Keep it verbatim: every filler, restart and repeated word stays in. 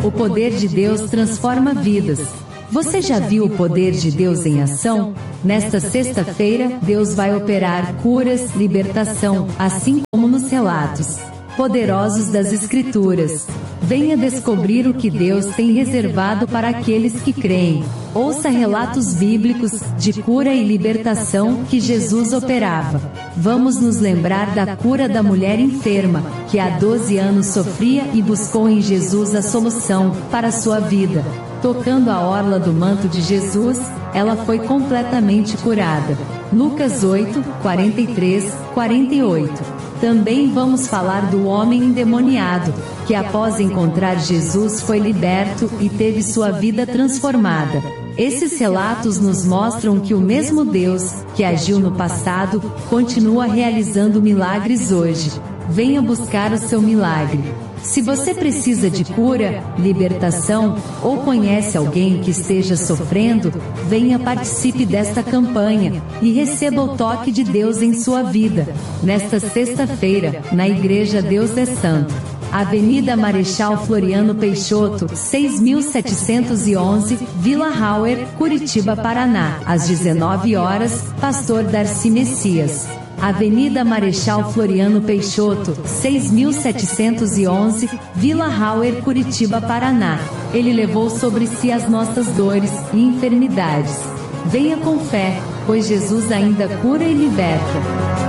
O poder de Deus transforma vidas. Você já viu o poder de Deus em ação? Nesta sexta-feira, Deus vai operar curas, libertação, assim como nos relatos poderosos das Escrituras. Venha descobrir o que Deus tem reservado para aqueles que creem. Ouça relatos bíblicos de cura e libertação que Jesus operava. Vamos nos lembrar da cura da mulher enferma, que há doze anos sofria e buscou em Jesus a solução para sua vida. Tocando a orla do manto de Jesus, ela foi completamente curada. Lucas oito, quarenta e três, quarenta e oito. Também vamos falar do homem endemoniado, que após encontrar Jesus foi liberto e teve sua vida transformada. Esses relatos nos mostram que o mesmo Deus, que agiu no passado, continua realizando milagres hoje. Venha buscar o seu milagre. Se você precisa de cura, libertação, ou conhece alguém que esteja sofrendo, venha participe desta campanha e receba o toque de Deus em sua vida. Nesta sexta-feira, na Igreja Deus é Santo. Avenida Marechal Floriano Peixoto, seis mil setecentos e onze, Vila Hauer, Curitiba, Paraná. Às dezenove horas, Pastor Darcy Messias. Avenida Marechal Floriano Peixoto, seis mil setecentos e onze, Vila Hauer, Curitiba, Paraná. Ele levou sobre si as nossas dores e enfermidades. Venha com fé, pois Jesus ainda cura e liberta.